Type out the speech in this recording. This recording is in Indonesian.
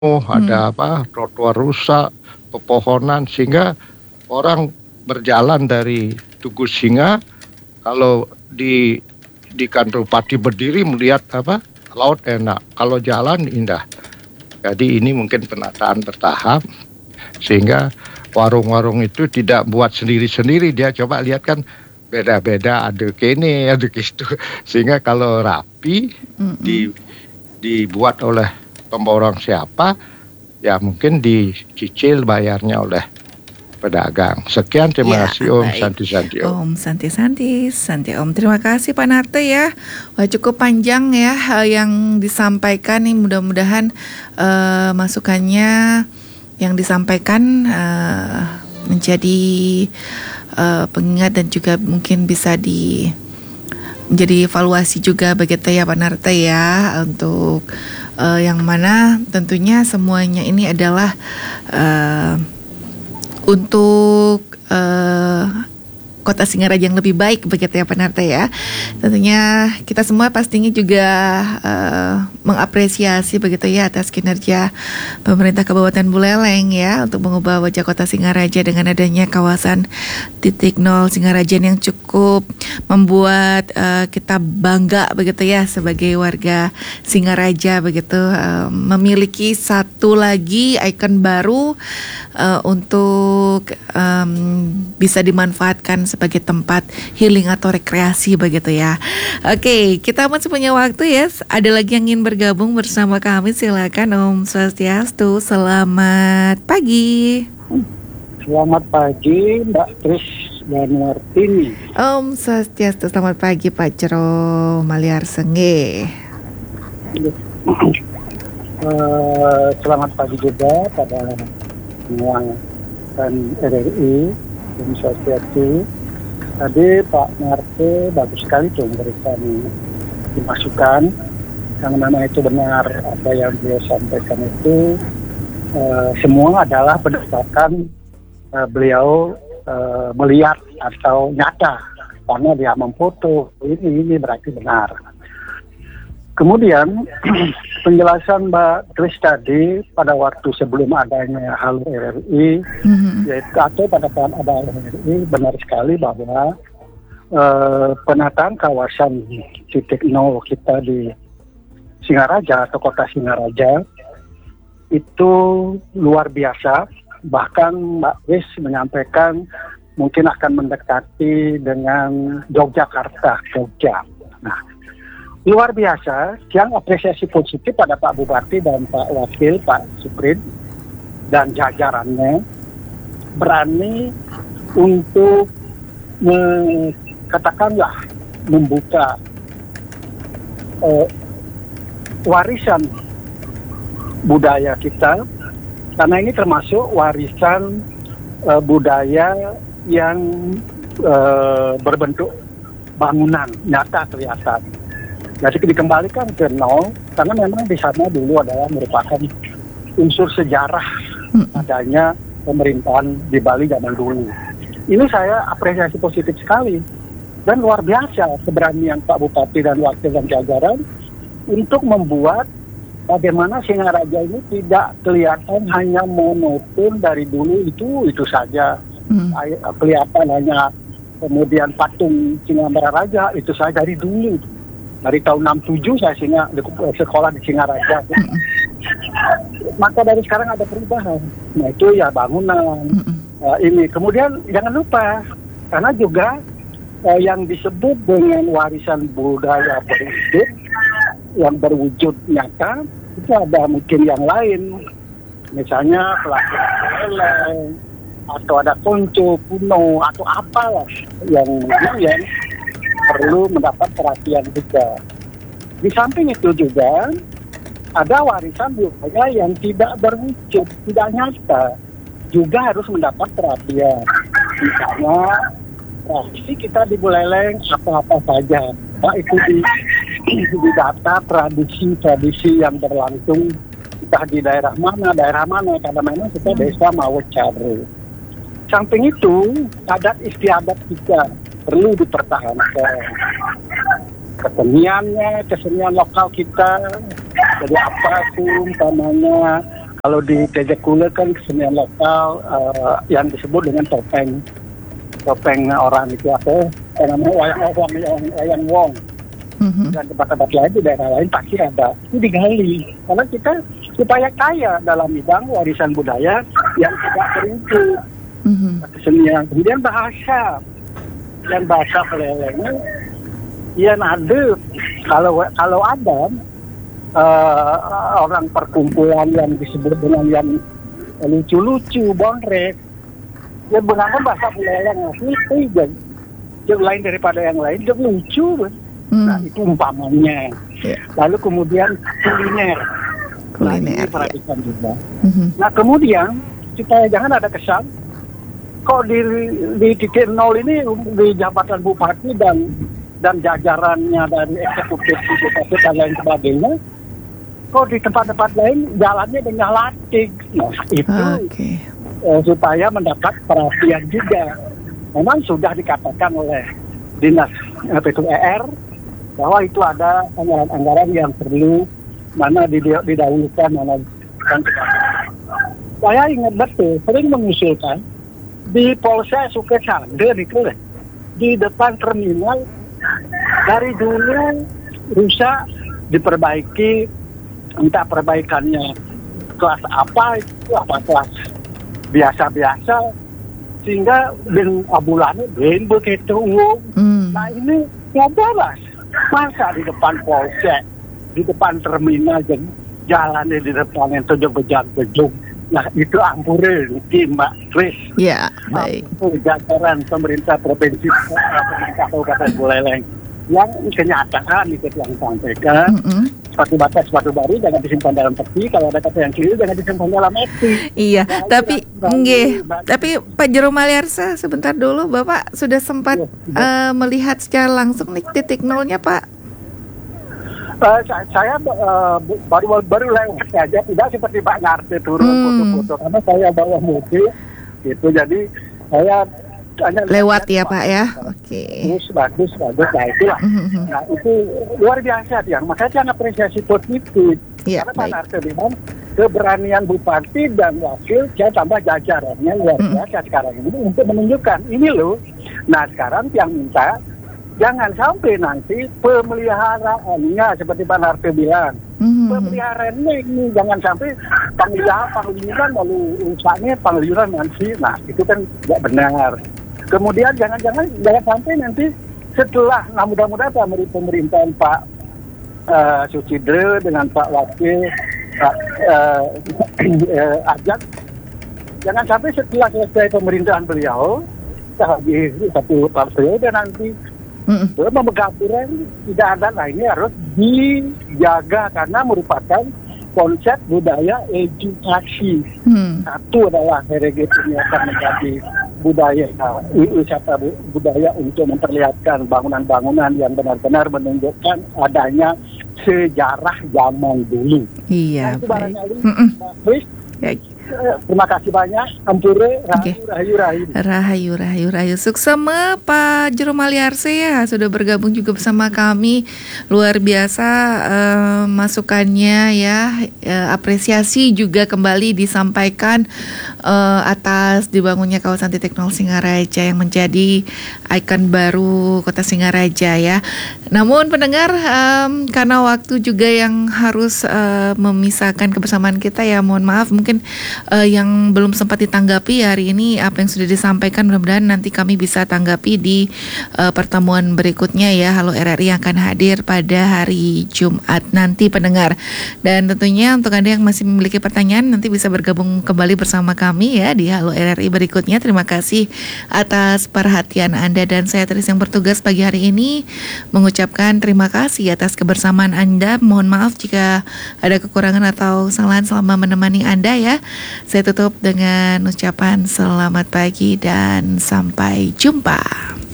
ada Hmm. trotoar rusak, pepohonan sehingga orang berjalan dari Tugu Singa kalau di kantor Pati berdiri melihat laut enak, kalau jalan indah. Jadi ini mungkin penataan bertahap sehingga warung-warung itu tidak buat sendiri-sendiri, dia coba lihat kan beda-beda, ada kene, ada gitu, sehingga kalau rapi Mm-mm. dibuat oleh pemborong siapa, ya mungkin dicicil bayarnya oleh pedagang. Sekian, terima Ya, kasih Om baik. Santi Om. Om Santi Om. Terima kasih Pak Narte ya. Wah, cukup panjang ya yang disampaikan nih. Mudah-mudahan masukannya yang disampaikan menjadi pengingat dan juga mungkin bisa menjadi evaluasi juga begitu ya Pak Narte ya, untuk yang mana tentunya semuanya ini adalah untuk Kota Singaraja yang lebih baik begitu ya Pak Narte ya. Tentunya kita semua pastinya juga mengapresiasi begitu ya atas kinerja pemerintah Kabupaten Buleleng ya untuk mengubah wajah Kota Singaraja dengan adanya kawasan titik nol Singaraja yang cukup membuat kita bangga begitu ya sebagai warga Singaraja begitu, memiliki satu lagi ikon baru untuk bisa dimanfaatkan sebagai tempat healing atau rekreasi begitu ya. Oke, kita masih punya waktu ya. Ada lagi yang ingin bergabung bersama kami, silakan Om Swastiastu. Selamat pagi. Selamat pagi Mbak Tris dan Martini. Om Swastiastu, selamat pagi Pak Jero Maliar Senge. Selamat pagi juga pada semua dan RRI dan Swastiastu. Tadi Pak Marte bagus sekali tuh memberikan dimasukan yang mana itu benar apa yang beliau sampaikan itu semua adalah berdasarkan beliau melihat atau nyata karena dia memfoto ini berarti benar. Kemudian penjelasan Mbak Kris tadi pada waktu sebelum adanya Halo RRI, yaitu atau pada saat ada RRI, benar sekali bahwa penataan kawasan titik nol kita di Singaraja atau Kota Singaraja itu luar biasa. Bahkan Mbak Kris menyampaikan mungkin akan mendekati dengan Jogja. Nah, luar biasa, yang apresiasi positif pada Pak Bupati dan Pak Wakil, Pak Suprit, dan jajarannya berani untuk katakanlah membuka warisan budaya kita, karena ini termasuk warisan budaya yang berbentuk bangunan nyata kelihatan. Jadi dikembalikan ke nol karena memang di sana dulu adalah merupakan unsur sejarah adanya pemerintahan di Bali zaman dulu. Ini saya apresiasi positif sekali dan luar biasa keberanian Pak Bupati dan Wakil dan jajaran untuk membuat bagaimana Singaraja ini tidak kelihatan hanya monoton dari dulu itu saja. Kelihatan hanya kemudian patung Singaraja itu saja dari dulu. Dari tahun 67 saya sekolah di Singaraja. Maka dari sekarang ada perubahan. Nah itu ya bangunan. Ini kemudian jangan lupa karena juga yang disebut dengan warisan budaya berwujud yang berwujud nyata itu ada mungkin yang lain. Misalnya pelaku atau ada konco kuno atau apalah yang perlu mendapat perhatian juga. Di samping itu juga ada warisan budaya yang tidak berwujud, tidak nyata, juga harus mendapat perhatian. Misalnya tradisi kita di Buleleng apa-apa saja, itu di data tradisi yang berlangsung entah di daerah mana, karena memang kita desa Mawecare. Samping itu adat istiadat kita perlu dipertahankan. Kesenian lokal kita, jadi apa sih umpamanya Kalau di Tejekule kan kesenian lokal yang disebut dengan topeng orang itu apa? Namanya wayang wong. Dan tempat-tempat lain di daerah lain pasti ada. Itu digali karena kita supaya kaya dalam bidang warisan budaya yang tidak terinci. Kesenian, kemudian bahasa dan bahasa Pelelengnya yang ada kalau ada orang perkumpulan yang disebut dengan yang lucu-lucu, bonrek, yang menggunakan bahasa Peleleng asli itu lain daripada yang lain, dia lucu. Nah itu umpamanya. Lalu kemudian kuliner. Nah, ini perhatikan juga. Nah kemudian supaya jangan ada kesan kok di titik nol ini di jabatan bupati dan jajarannya dari eksekutif bupati dan lain sebagainya, kok di tempat-tempat lain jalannya dengan latih. Nah itu supaya mendapat perhatian juga. Memang sudah dikatakan oleh dinas PUPR bahwa itu ada anggaran-anggaran yang perlu mana didahulukan mana dan sebagainya. Saya ingat betul sering mengusulkan di Polsek Sukesande di depan terminal dari dulu rusak diperbaiki, entah perbaikannya kelas apa itu apa kelas biasa-biasa sehingga bin abulannya bin begitu. Nah ini nggak beres, masa di depan Polsek, di depan terminal jalannya di depan yang bejang-bejung. Nah itu ampurin Mbak Tris. Ya, baik. Jajaran pemerintah provinsi, pemerintah Kabupaten Buleleng yang kenyataan itu yang sampaikan. Sepatu batas, sepatu baru jangan disimpan dalam peti. Kalau ada kata yang kiri jangan disimpan dalam peti. Iya, nah, tapi Pak Jero Maliarsa sebentar dulu, Bapak sudah sempat melihat secara langsung nih titik nolnya, Pak? Saya baru lewat saja, tidak seperti Pak Ngarte turun foto-foto karena saya bawa mobil gitu, jadi saya hanya lewat ya Pak ya. Bagus, nah itulah. Nah itu luar biasa dia, makanya saya apresiasi positif karena Pak Ngarte bilang keberanian bupati dan wakil, saya tambah jajarannya luar biasa sekarang ini untuk menunjukkan ini loh. Nah sekarang yang minta jangan sampai nanti pemeliharaannya seperti Pak Narte bilang, pemeliharaannya ini jangan sampai pangliran lalu usahanya pangliran nanti. Nah itu kan tidak benar. Kemudian jangan sampai nanti setelah, nah mudah-mudahan pemerintahan Pak Sucidre dengan Pak Wakil Pak Ajak, jangan sampai setelah selesai pemerintahan beliau satu periode nanti memegang aturan tidak ada. Nah ini harus dijaga karena merupakan konsep budaya edukasi. Satu adalah heritage ini akan menjadi budaya wisata budaya untuk memperlihatkan bangunan-bangunan yang benar-benar menunjukkan adanya sejarah zaman dulu. Iya. Nah, itu barangkali Chris. Terima kasih banyak. Ampure, Rahayu. Suksema Pak Jero Maliarsa ya sudah bergabung juga bersama kami. Luar biasa masukannya ya. Apresiasi juga kembali disampaikan atas dibangunnya kawasan titik nol Singaraja yang menjadi ikon baru Kota Singaraja ya. Namun pendengar karena waktu juga yang harus memisahkan kebersamaan kita ya, mohon maaf mungkin yang belum sempat ditanggapi hari ini apa yang sudah disampaikan, mudah-mudahan nanti kami bisa tanggapi di pertemuan berikutnya ya. Halo RRI yang akan hadir pada hari Jumat nanti pendengar. Dan tentunya untuk Anda yang masih memiliki pertanyaan nanti bisa bergabung kembali bersama kami ya di Halo RRI berikutnya. Terima kasih atas perhatian Anda dan saya Tris yang bertugas pagi hari ini mengucapkan terima kasih atas kebersamaan Anda. Mohon maaf jika ada kekurangan atau kesalahan selama menemani Anda ya. Saya tutup dengan ucapan selamat pagi dan sampai jumpa.